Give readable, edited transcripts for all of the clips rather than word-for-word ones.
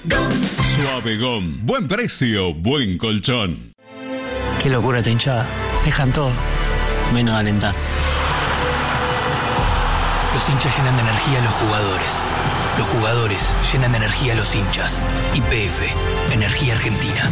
Suavegón, buen precio, buen colchón. Qué locura esta hinchada. Dejan todo, menos alentar. Los hinchas llenan de energía a los jugadores. Los jugadores llenan de energía a los hinchas. YPF, Energía Argentina.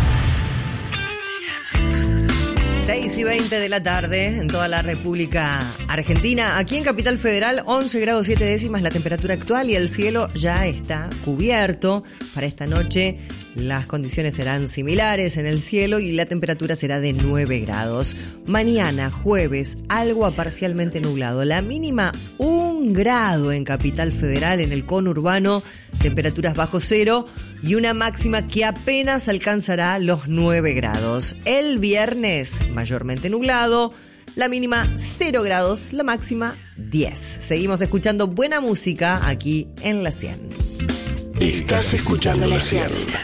6:20 de la tarde en toda la República Argentina. Aquí en Capital Federal, 11 grados 7 décimas la temperatura actual y el cielo ya está cubierto. Para esta noche las condiciones serán similares en el cielo y la temperatura será de 9 grados. Mañana, jueves, algo a parcialmente nublado. La mínima 1 grado en Capital Federal, en el conurbano, temperaturas bajo cero y una máxima que apenas alcanzará los 9 grados. El viernes, mayormente nublado, la mínima 0 grados, la máxima 10. Seguimos escuchando buena música aquí en La 100. Estás escuchando La 100.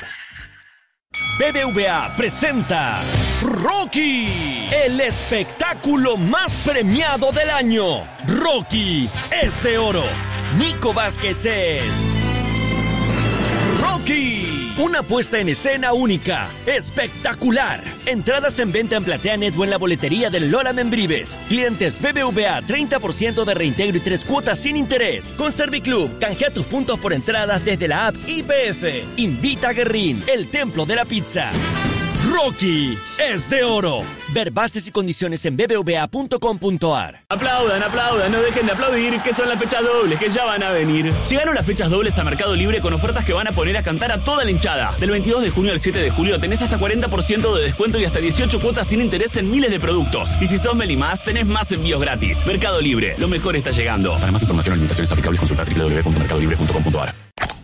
BBVA presenta Rocky, el espectáculo más premiado del año. Rocky es de oro. Nico Vázquez es Rocky, una puesta en escena única, espectacular. Entradas en venta en PlateaNet o en la boletería del Lola Membrives. Clientes BBVA, 30% de reintegro y 3 cuotas sin interés. Con Serviclub, canjea tus puntos por entradas desde la app YPF. Invita a Guerrín, el templo de la pizza. Rocky es de oro. Ver bases y condiciones en bbva.com.ar. Aplaudan, aplaudan, no dejen de aplaudir, que son las fechas dobles, que ya van a venir. Llegaron las fechas dobles a Mercado Libre con ofertas que van a poner a cantar a toda la hinchada. Del 22 de junio al 7 de julio tenés hasta 40% de descuento y hasta 18 cuotas sin interés en miles de productos. Y si sos Melimás, tenés más envíos gratis. Mercado Libre, lo mejor está llegando. Para más información o limitaciones aplicables, consulta www.mercadolibre.com.ar.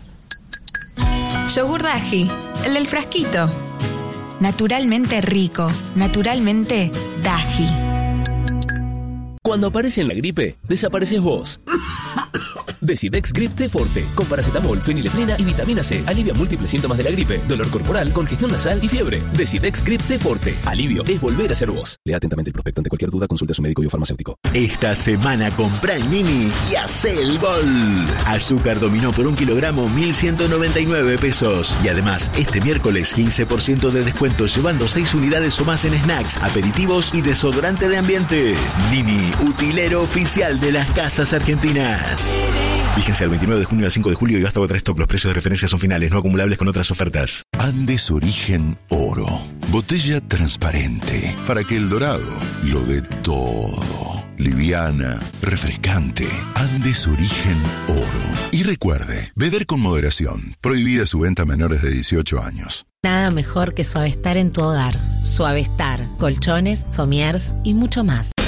Yogur Daji, el del frasquito. Naturalmente rico, naturalmente Daji. Cuando aparece la gripe, desapareces vos. Decidex Grip T Forte, con paracetamol, fenilefrina y vitamina C, alivia múltiples síntomas de la gripe, dolor corporal, congestión nasal y fiebre. Decidex Grip T Forte, alivio es volver a ser vos. Lea atentamente el prospecto. Ante cualquier duda, consulte a su médico y o farmacéutico. Esta semana comprá en Mini y hacé el gol. Azúcar dominó por 1 kilogramo, 1.199 pesos. Y además, este miércoles, 15% de descuento llevando 6 unidades o más en snacks, aperitivos y desodorante de ambiente. Mini, utilero oficial de las casas argentinas. Fíjense al 29 de junio al 5 de julio y hasta agotar stock. Los precios de referencia son finales, no acumulables con otras ofertas. Andes Origen Oro. Botella transparente para que el dorado lo dé todo. Liviana, refrescante. Andes Origen Oro. Y recuerde, beber con moderación. Prohibida su venta a menores de 18 años. Nada mejor que Suavestar en tu hogar. Suavestar, colchones, somiers y mucho más.